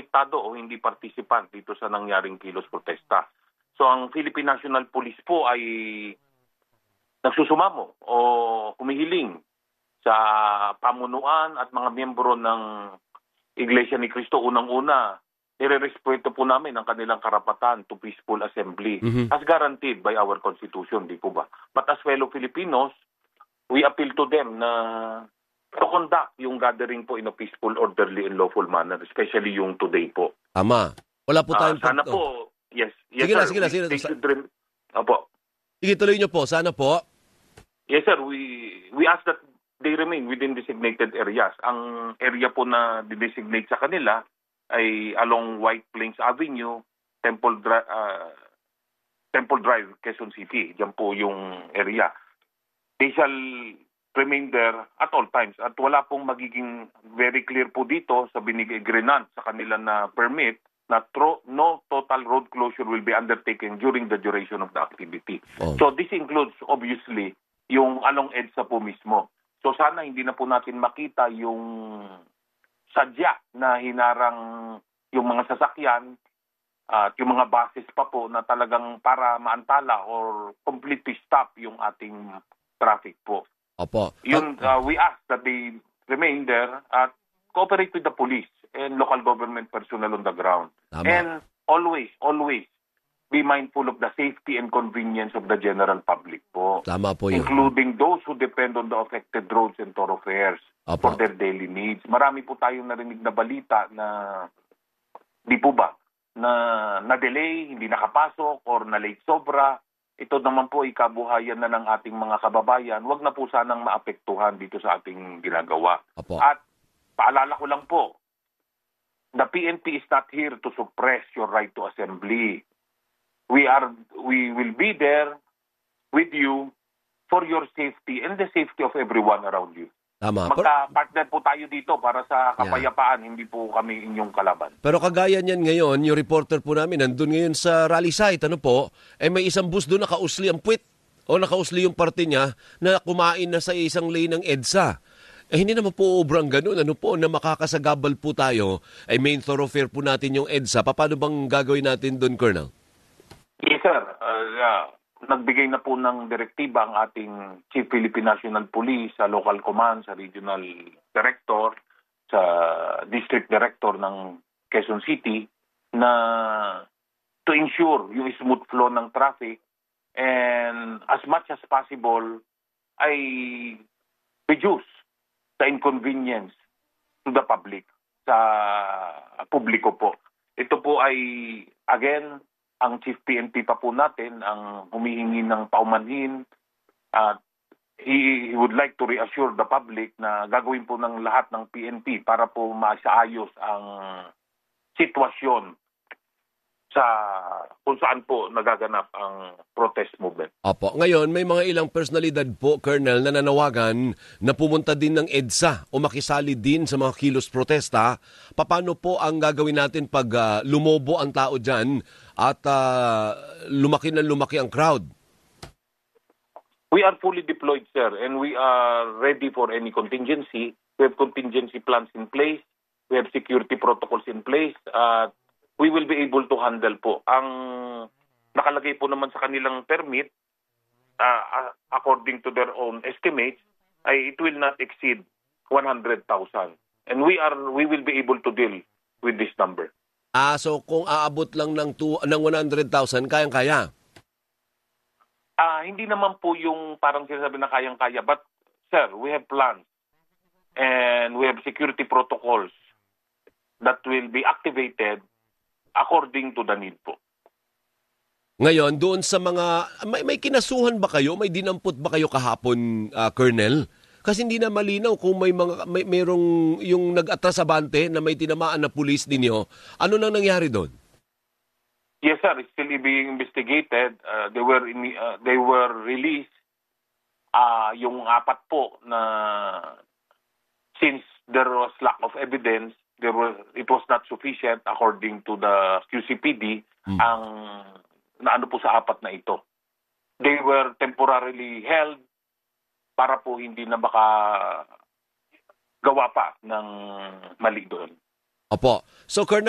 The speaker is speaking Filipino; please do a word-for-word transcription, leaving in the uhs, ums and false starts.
apektado o hindi participant dito sa nangyaring kilos protesta. So ang Philippine National Police po ay nagsusumamo o humihiling sa pamunuan at mga miyembro ng Iglesia ni Cristo. Unang-una, nire-respeto po namin ang kanilang karapatan to peaceful assembly Mhm. as guaranteed by our Constitution, di po ba? But as fellow Filipinos, we appeal to them na to conduct yung gathering po in a peaceful, orderly, and lawful manner, especially yung today po. Tama. Wala po Ah, tayong sana pagto- po, yes, yes Sige na, sir, sige na, we- sige na. they should rem- Opo. Sige, tuloy nyo po. Sana po. Yes sir, we we ask that they remain within designated areas. Ang area po na designate sa kanila ay along White Plains Avenue, Temple Drive, uh, Temple Drive, Quezon City. Diyan po yung area. They shall remain there at all times. At wala pong magiging very clear po dito sa binigay agreement sa kanila na permit na tro- no total road closure will be undertaken during the duration of the activity. Oh. So this includes obviously yung along EDSA po mismo. So sana hindi na po natin makita yung sadya na hinarang yung mga sasakyan at yung mga buses pa po na talagang para maantala or completely stop yung ating traffic po. Opo. Yun, uh, we ask that they remain there at cooperate with the police and local government personnel on the ground. Tama. And always, always be mindful of the safety and convenience of the general public po. Tama po yun. Including those who depend on the affected roads and thoroughfares Opo. for their daily needs. Marami po tayong narinig na balita na di po ba na na-delay, hindi nakapasok or na-late sobra. Ito naman po ay kabuhayan na ng ating mga kababayan. Huwag na po sanang maapektuhan dito sa ating ginagawa. Opo. At paalala ko lang po, the P N P is not here to suppress your right to assembly. We are, we will be there with you for your safety and the safety of everyone around you. Tama. Pero, Magka-partner po tayo dito para sa kapayapaan, hindi po kami inyong kalaban. pero kagaya niyan ngayon, yung reporter po namin, nandun ngayon sa rally site, ano po, eh may isang bus doon nakausli ang puwit o nakausli yung parte niya na kumain na sa isang lane ng EDSA. Eh hindi naman po obrang ganun, ano po, na makakasagabal po tayo, ay main thoroughfare po natin yung EDSA. Paano bang gagawin natin doon, Colonel? Yes, sir. Uh, yeah. Nagbigay na po ng direktiba ang ating Chief Philippine National Police sa local command, sa regional director, sa district director ng Quezon City na to ensure yung smooth flow ng traffic and as much as possible ay reduce the inconvenience to the public, sa publiko po. Ito po ay, again, ang Chief P N P pa po natin ang humihingi ng paumanhin at he, he would like to reassure the public na gagawin po ng lahat ng P N P para po masaayos ang sitwasyon sa kung saan po nagaganap ang protest movement. Opo. Ngayon, may mga ilang personalidad po, Colonel, na nanawagan na pumunta din ng EDSA o makisali din sa mga kilos protesta. Paano po ang gagawin natin pag uh, lumobo ang tao dyan at uh, lumaki na lumaki ang crowd? We are fully deployed, sir, and we are ready for any contingency. We have contingency plans in place. We have security protocols in place. Uh, we will be able to handle po. Ang nakalagay po naman sa kanilang permit, uh, according to their own estimates, ay it will not exceed one hundred thousand. And we are we will be able to deal with this number. Ah, so kung aabot lang ng, two, ng one hundred thousand, kayang-kaya? Ah, hindi naman po yung parang sinasabi na kayang-kaya. But, sir, we have plans and we have security protocols that will be activated according to the need po. Ngayon, doon sa mga, may, may kinasuhan ba kayo? May dinampot ba kayo kahapon, uh, Colonel? Kasi hindi na malinaw kung may mga, may, mayroong yung nag-atras abante na may tinamaan na pulis ninyo. Ano nang nangyari doon? Yes, sir. It's still being investigated. Uh, they were in, uh, they were released. Uh, yung apat po na since there was lack of evidence, there was it was not sufficient according to the Q C P D hmm. ang naano po sa apat na ito. They were temporarily held para po hindi na baka gawa pa ng mali doon. Opo. So, Colonel,